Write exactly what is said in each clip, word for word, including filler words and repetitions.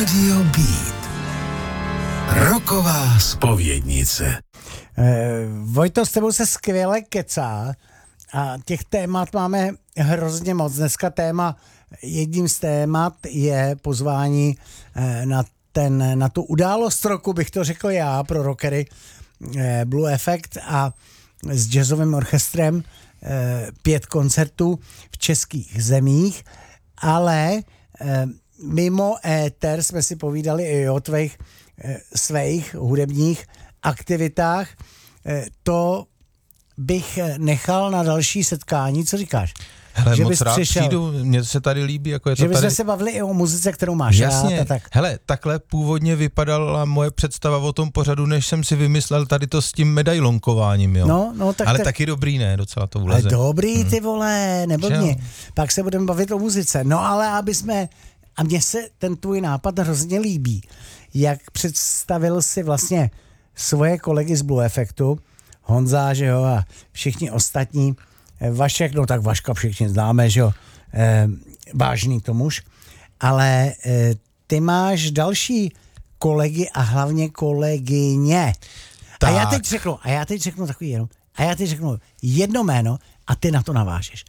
Radio Beat. Rocková zpovědnice. Eh, Vojto, s tebou se skvěle kecá a těch témat máme hrozně moc. Dneska téma, jedním z témat je pozvání eh, na, ten, na tu událost roku, bych to řekl já, pro rockery, eh, Blue Effect a s jazzovým orchestrem eh, pět koncertů v českých zemích, ale eh, mimo éter jsme si povídali i o tvých eh, svých hudebních aktivitách. Eh, to bych nechal na další setkání. Co říkáš? Hele, že moc rád přišel, přijdu, mně se tady líbí, jako je že to tady. Že bychom se bavili i o muzice, kterou máš. Jasně, rád, tak. Hele, takhle původně vypadala moje představa o tom pořadu, než jsem si vymyslel tady to s tím medailonkováním, jo. No, no, tak ale tak... taky dobrý, ne, docela to vleze. Ale dobrý, ty vole, neblbni. Že? Pak se budeme bavit o muzice. No ale aby jsme, a mně se ten tvůj nápad hrozně líbí, jak představil si vlastně svoje kolegy z Blue Effectu, Honza, že jo, a všichni ostatní, Vašek, no tak Vaška všichni známe, že jo, e, vážný to muž, ale e, ty máš další kolegy a hlavně kolegyně. Tak. A já teď řeknu, a já teď řeknu takový jenom, a já teď řeknu jedno jméno a ty na to navážeš.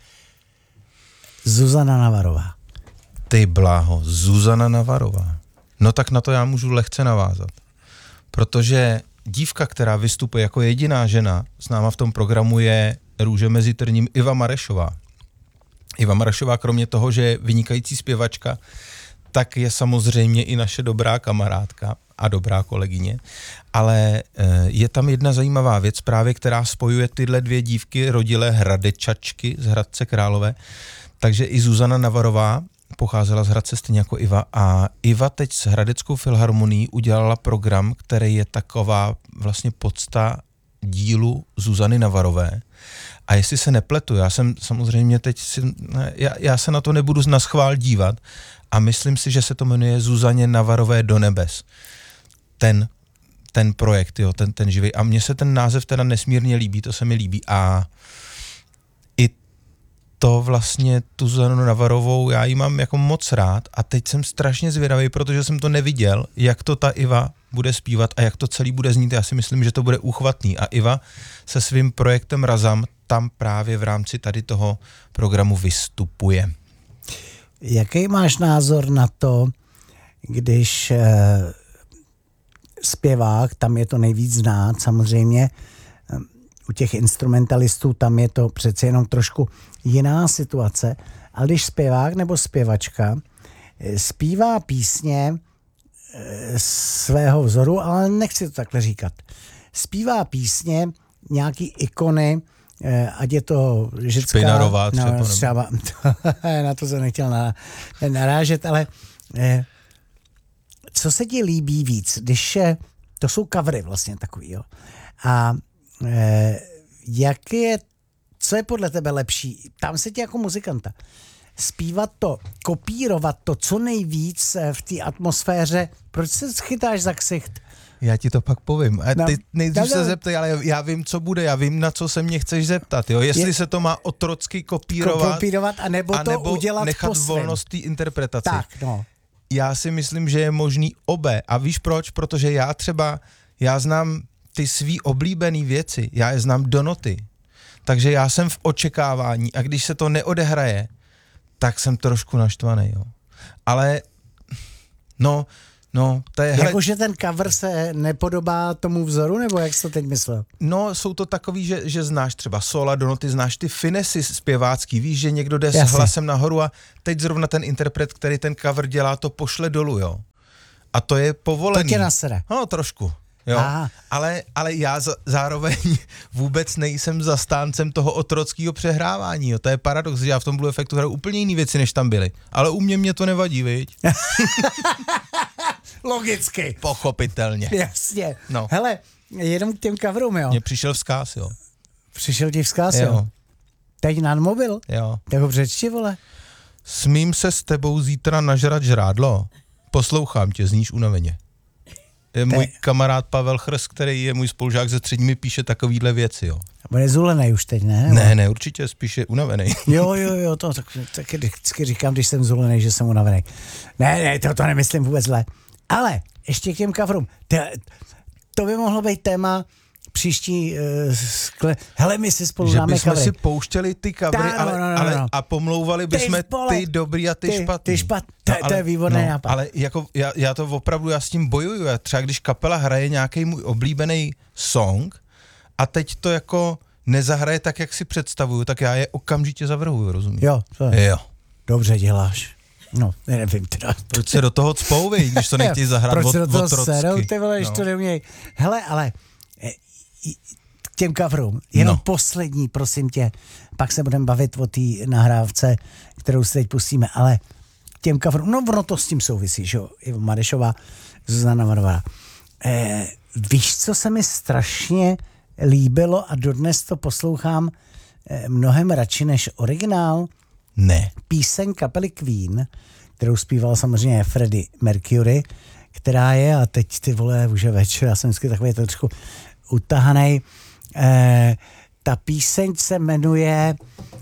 Zuzana Navarová. Ty bláho, Zuzana Navarová. No tak na to já můžu lehce navázat. Protože dívka, která vystupuje jako jediná žena s náma v tom programu, je Růže mezi trním Iva Marešová. Iva Marešová kromě toho, že je vynikající zpěvačka, tak je samozřejmě i naše dobrá kamarádka a dobrá kolegyně. Ale je tam jedna zajímavá věc právě, která spojuje tyhle dvě dívky, rodilé Hradečačky z Hradce Králové. Takže i Zuzana Navarová pocházela z Hradce stejně jako Iva a Iva teď s Hradeckou filharmonií udělala program, který je taková vlastně podsta dílu Zuzany Navarové. A jestli se nepletu, já jsem samozřejmě teď si, já, já se na to nebudu na schvál dívat a myslím si, že se to jmenuje Zuzaně Navarové do nebes. Ten, ten projekt, jo, ten, ten živý. A mně se ten název teda nesmírně líbí, to se mi líbí a i to vlastně tu Zuzanu Navarovou, já ji mám jako moc rád a teď jsem strašně zvědavý, protože jsem to neviděl, jak to ta Iva bude zpívat a jak to celý bude znít. Já si myslím, že to bude úchvatný a Iva se svým projektem Razam tam právě v rámci tady toho programu vystupuje. Jaký máš názor na to, když eh, zpěvák, tam je to nejvíc znát samozřejmě, eh, u těch instrumentalistů tam je to přece jenom trošku jiná situace, ale když zpěvák nebo zpěvačka eh, zpívá písně eh, svého vzoru, ale nechci to takhle říkat, zpívá písně nějaký ikony, Eh, ať je to žická, Špinarová třeba, no, třeba na to jsem nechtěl na, narážet, ale eh, co se ti líbí víc, když eh, to jsou covery vlastně takový, jo. A eh, jak je, co je podle tebe lepší? Tam se ti jako muzikanta. Zpívat to, kopírovat to co nejvíc eh, v té atmosféře, proč se chytáš za ksicht? Já ti to pak povím. A ty no, nejdřív no, se zeptaj, ale já vím, co bude, já vím, na co se mě chceš zeptat. Jo? Jestli je, se to má otrocky kopírovat, kopírovat anebo, anebo to udělat nechat volnost té interpretaci. Tak, no. Já si myslím, že je možný obé. A víš proč? Protože já třeba, já znám ty svý oblíbený věci, já je znám do noty. Takže já jsem v očekávání a když se to neodehraje, tak jsem trošku naštvaný. Jo? Ale, no... No, to je... Jakože ten cover se nepodobá tomu vzoru, nebo jak jsi to teď myslel? No, jsou to takový, že, že znáš třeba sola do noty, znáš ty finesy zpěvácký, víš, že někdo jde Jasně. s hlasem nahoru a teď zrovna ten interpret, který ten cover dělá, to pošle dolů, jo. A to je povolený. To tě nasere. No, trošku. Jo, ale, ale já z, zároveň vůbec nejsem zastáncem toho otrockého přehrávání, jo. To je paradox, že já v tom Blue Effectu hraju úplně jiný věci, než tam byly. Ale u mě mě to nevadí, viď? Logicky. Pochopitelně. Jasně. No. Hele, jenom k těm coverům, jo. Mně přišel vzkaz, jo. Přišel ti vzkaz, jo. jo. Teď na mobil? Jo. Tak ho přečti, vole. Smím se s tebou zítra nažrat žrádlo? Poslouchám tě, zníš unaveně. je můj kamarád Pavel Chrst, který je můj spolužák ze střední, mi píše takovýhle věci, jo. On je zulenej už teď, ne? Ne, ne, určitě spíš je unavený. Jo, jo, jo, to tak, taky vždycky říkám, když jsem zulenej, že jsem unavený. Ne, ne, to, to nemyslím vůbec zle. Ale ještě k těm coverům. To, to by mohlo být téma příští uh, skle... Hele, my si spolu že dáme bychom covery. si pouštěli ty covery, Ta, no, ale, no, no, ale no. a pomlouvali bychom ty, ty dobrý a ty, ty špatný. Ty špat, to, no, ale, to je výborný no, nápad. Ale jako já, já to opravdu, já s tím bojuju. Já třeba když kapela hraje nějaký můj oblíbený song a teď to jako nezahraje tak, jak si představuju, tak já je okamžitě zavrhuju, rozumíš? Jo, to je. Jo. Dobře děláš. No, nevím teda. Proč se do toho cpou, vy, když to nechtějí zahrát Proč od, se do toho od serou, trocky? ty vole, když No. to neumějí. Hele, ale e, i- k těm coverům, jenom No. poslední, prosím tě, pak se budeme bavit o té nahrávce, kterou si teď pustíme, ale k těm coverům, no ono to s tím souvisí, že jo, Ivo Marešová, Zuzana Varová. E, víš, co se mi strašně líbilo a dodnes to poslouchám e, mnohem radši než originál? Ne. Píseň kapely Queen, kterou zpíval samozřejmě Freddie Mercury, která je, a teď ty vole, už je večer, já jsem vždycky takový trošku utahanej. Eh, ta píseň se jmenuje,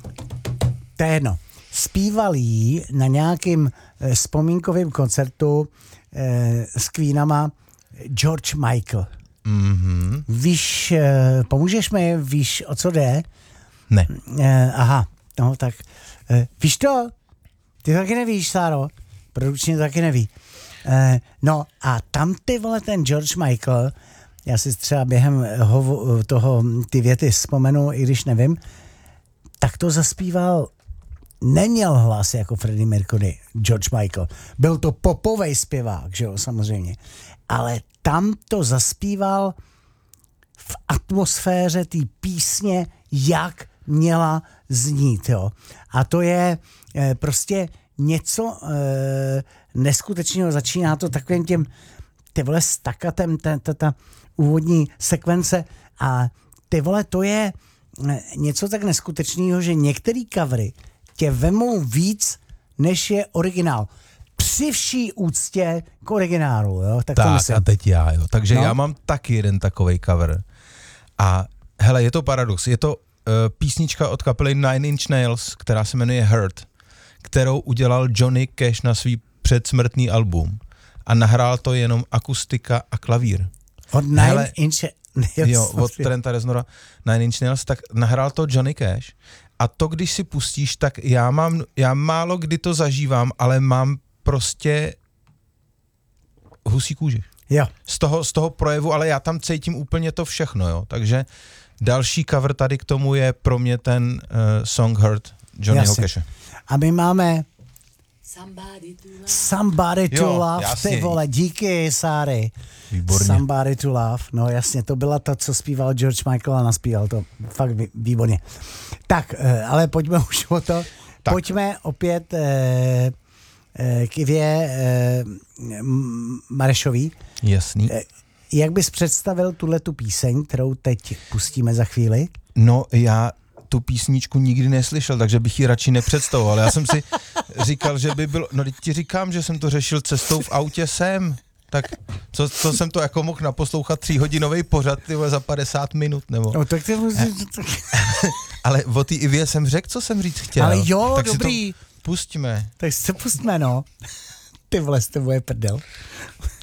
to je jedno, zpíval jí na nějakým eh, vzpomínkovým koncertu eh, s Queenama George Michael. Mhm. Víš, eh, pomůžeš mi, víš, o co jde? Ne. Eh, aha, no tak, eh, víš to? Ty taky nevíš, Sáro. Produkčně to taky neví. Eh, no a tam ty vole ten George Michael, já si třeba během hovo, toho ty věty vzpomenu, i když nevím, tak to zaspíval, neměl hlas jako Freddie Mercury, George Michael. Byl to popovej zpěvák, že jo, samozřejmě. Ale tam to zaspíval v atmosféře té písně, jak měla znít, jo. A to je e, prostě něco e, neskutečného. Začíná to takovým těm, ty vole, stakatem, ta, ta, ta úvodní sekvence a ty vole, to je e, něco tak neskutečného, že některý covery tě vemou víc, než je originál. Při vší úctě k originálu, jo. Tak, to Tak myslím. a teď já, jo. Takže No. já mám taky jeden takovej cover. A hele, je to paradox. Je to uh, písnička od kapely Nine Inch Nails, která se jmenuje Hurt, kterou udělal Johnny Cash na svý předsmrtný album. A nahrál to jenom akustika a klavír. Od Nine Hele, Inch Jo, od Trenta Reznora Nine Inch Nails, tak nahrál to Johnny Cash. A to, když si pustíš, tak já mám, já málo kdy to zažívám, ale mám prostě husí kůži. Jo. Z toho, z toho projevu, ale já tam cítím úplně to všechno, jo. Takže další cover tady k tomu je pro mě ten uh, song Hurt Johnnyho Jasně. Cashe. A my máme Somebody to love. Somebody to Jo, Love, jasně. ty vole, díky, Sáry. Výborně. Somebody to Love, no jasně, to byla ta, co zpíval George Michael a naspíval to fakt vý, výborně. Tak, eh, ale pojďme už o to. Tak. Pojďme opět eh, eh, k Ivě eh, M- Marešový. Jasný. Eh, jak bys představil tuhle tu píseň, kterou teď pustíme za chvíli? No, já tu písničku nikdy neslyšel, takže bych ji radši nepředstavoval. Já jsem si říkal, že by bylo, no teď ti říkám, že jsem to řešil cestou v autě sem, tak co, co jsem to jako mohl naposlouchat tříhodinový pořad, ty vole, za padesát minut, nebo... No tak to musí... Ale o té Ivě jsem řekl, co jsem říct chtěl. Ale jo, tak dobrý. Si to pustíme. Tak se pustme, no. Ty vole, s tebou je prdel.